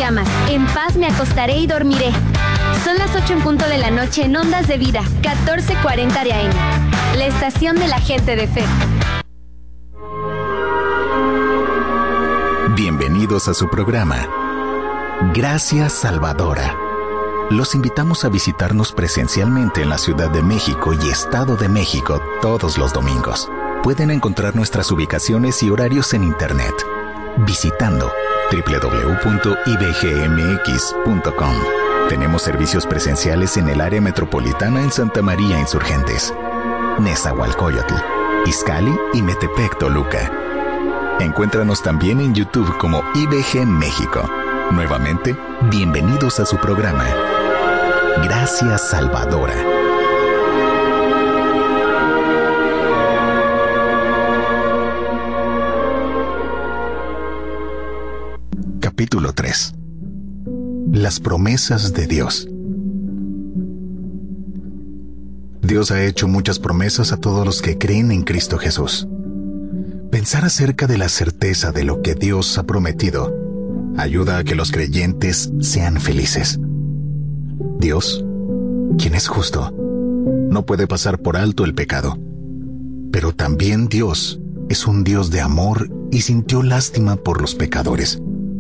pijamas. En paz me acostaré y dormiré. Son las 8 en punto de la noche en Ondas de Vida, 1440 de AM. La estación de la gente de fe. Bienvenidos a su programa, Gracia Salvadora. Los invitamos a visitarnos presencialmente en la Ciudad de México y Estado de México todos los domingos. Pueden encontrar nuestras ubicaciones y horarios en internet visitando www.ibgmx.com. Tenemos servicios presenciales en el área metropolitana en Santa María Insurgentes, Nezahualcóyotl, Izcalli y Metepec, Toluca. Encuéntranos también en YouTube como IBG México. Nuevamente, bienvenidos a su programa, Gracia Salvadora. Capítulo 3. Las promesas de Dios. Dios ha hecho muchas promesas a todos los que creen en Cristo Jesús. Pensar acerca de la certeza de lo que Dios ha prometido ayuda a que los creyentes sean felices. Dios, quien es justo, no puede pasar por alto el pecado. Pero también Dios es un Dios de amor y sintió lástima por los pecadores.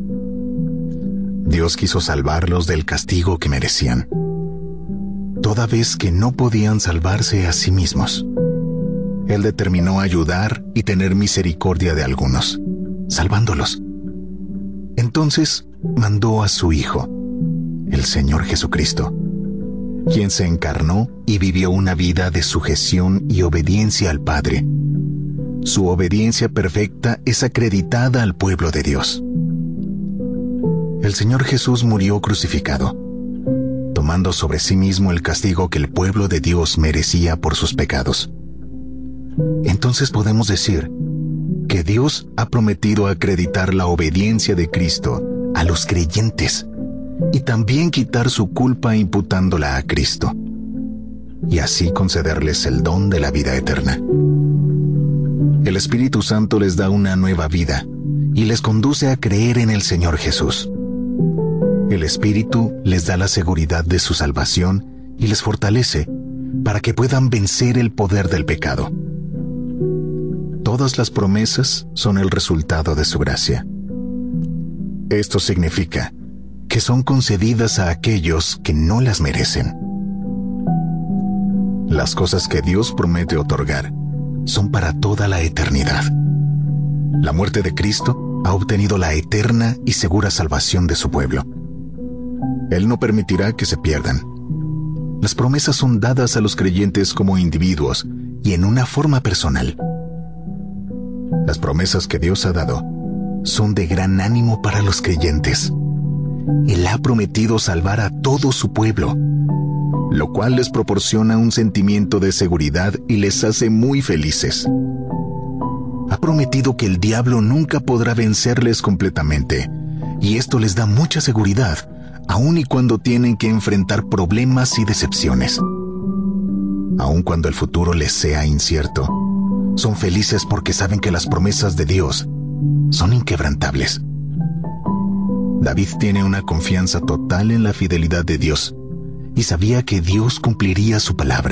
Dios quiso salvarlos del castigo que merecían, toda vez que no podían salvarse a sí mismos. Él determinó ayudar y tener misericordia de algunos, salvándolos. Entonces mandó a su Hijo, el Señor Jesucristo, quien se encarnó y vivió una vida de sujeción y obediencia al Padre. Su obediencia perfecta es acreditada al pueblo de Dios. El Señor Jesús murió crucificado, tomando sobre sí mismo el castigo que el pueblo de Dios merecía por sus pecados. Entonces podemos decir que Dios ha prometido acreditar la obediencia de Cristo a los creyentes y también quitar su culpa imputándola a Cristo, y así concederles el don de la vida eterna. El Espíritu Santo les da una nueva vida y les conduce a creer en el Señor Jesús. El Espíritu les da la seguridad de su salvación y les fortalece para que puedan vencer el poder del pecado. Todas las promesas son el resultado de su gracia. Esto significa que son concedidas a aquellos que no las merecen. Las cosas que Dios promete otorgar son para toda la eternidad. La muerte de Cristo ha obtenido la eterna y segura salvación de su pueblo. Él no permitirá que se pierdan. Las promesas son dadas a los creyentes como individuos y en una forma personal. Las promesas que Dios ha dado son de gran ánimo para los creyentes. Él ha prometido salvar a todo su pueblo, lo cual les proporciona un sentimiento de seguridad y les hace muy felices. Ha prometido que el diablo nunca podrá vencerles completamente, y esto les da mucha seguridad, aun y cuando tienen que enfrentar problemas y decepciones. Aun cuando el futuro les sea incierto, son felices porque saben que las promesas de Dios son inquebrantables. David tiene una confianza total en la fidelidad de Dios y sabía que Dios cumpliría su palabra.